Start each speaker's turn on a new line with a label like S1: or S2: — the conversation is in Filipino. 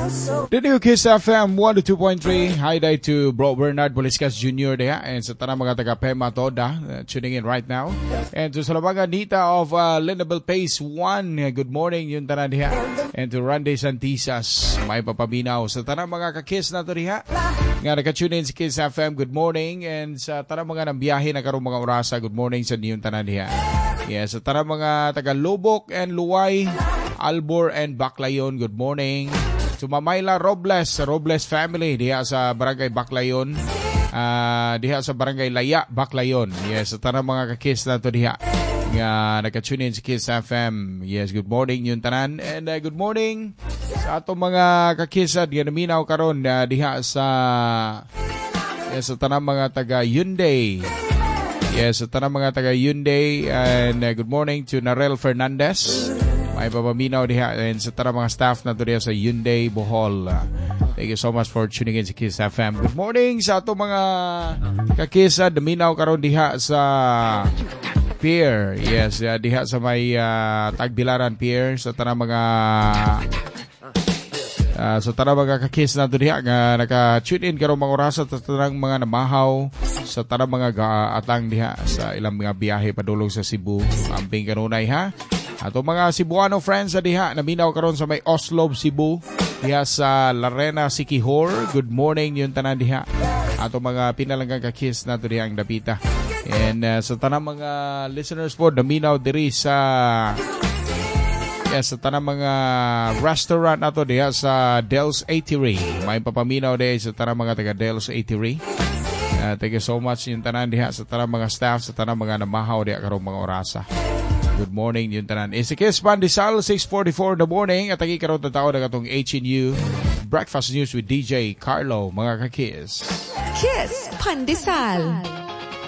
S1: Dito Kiss FM 102.3. Hi day to Bro Bernard Boliscas Jr. Deha and sa tanang mga taga-Pema Toda tuning in right now. And to Salabaga Nita of Lindable Pace 1. Good morning yung tanan diha. And to Randy Santisas, may papaminaw sa tanang mga ka-Kiss na to diha. Nga naka-tune in sa Kiss FM, good morning. And sa tanang mga nambiyahe na karong mga orasa, good morning sa niyong tanan diha. Yes, sa tanang mga taga-Lubok and Luway, Albor and Baclayon, good morning. To Mamayla Robles family diha sa Barangay Baclayon, diha sa Barangay Laya, Baclayon. Yes, sa tanang mga ka-Kiss na to diha nga naka-tune in sa Kiss FM. Yes, good morning yung tanan. And good morning sa atong mga ka-Kiss nga naminaw karon diha sa sa tanang mga taga Hyundai. Yes, sa tanang mga taga Hyundai. And good morning to Narel Fernandez. May papaminaw diha and sa tara mga staff na diha sa Hyundai Bohol. Thank you so much for tuning in sa Kiss FM. Good morning sa ato mga kakisa daminaw karon diha sa pier. Yes, diha sa may Tagbilaran Pier sa tara mga kakis na diha nga naka-tune in karon mga oras sa tanang mga namahaw sa tara mga atang diha sa ilang mga biyahe padulong sa Cebu. Amping kanunay ha. Ato mga Cebuano friends sa diha naminaw karon sa may Oslo, Cebu, diha sa Larena, Siquijor. Good morning yung tanan diha. Ato mga pinalanggang ka-Kiss nato diha ang dapita. And sa tanang mga listeners po naminaw diri sa sa tanang mga restaurant nato diha sa Del's Eatery. May papaminaw diha sa tanang mga taga Del's Eatery. Thank you so much yung tanan diha sa tanang mga staff sa tanang mga namahaw diha karong mga orasa. Good morning yung tanan. It's a Kiss Pandesal, 6:44 in the morning. At agi karon tao na katong HNU Breakfast News with DJ Carlo, mga ka-Kiss.
S2: Kiss Pandesal.